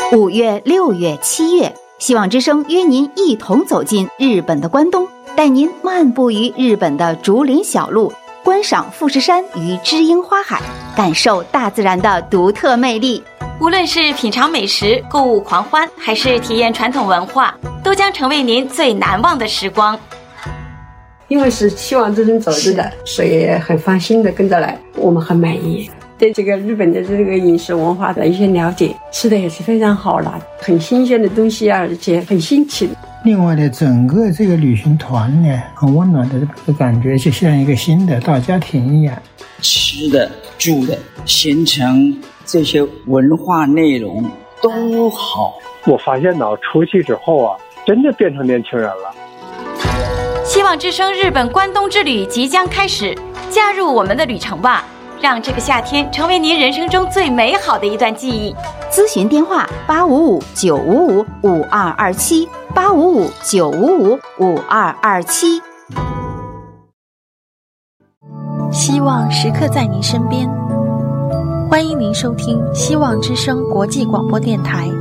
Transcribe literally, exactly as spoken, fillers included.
五月、六月、七月，希望之声约您一同走进日本的关东，带您漫步于日本的竹林小路，观赏富士山与知樱花海，感受大自然的独特魅力。 无论是品尝美食、购物狂欢，还是体验传统文化，都将成为您最难忘的时光。 因为是希望之声组织的，所以很放心的跟着来，我们很满意。对这个日本的这个饮食文化的一些了解，吃的也是非常好了，很新鲜的东西啊，而且很新奇。 另外呢，整个这个旅行团呢，很温暖的这个感觉，就像一个新的大家庭一样。 吃的、住的、行程这些文化内容都好。 我发现呢，出去之后啊，真的变成年轻人了。 希望之声日本关东之旅即将开始，加入我们的旅程吧，让这个夏天成为您人生中最美好的一段记忆。 咨询电话：八五五九五五五二二七，八五五九五五五二二七。 希望时刻在您身边，欢迎您收听希望之声国际广播电台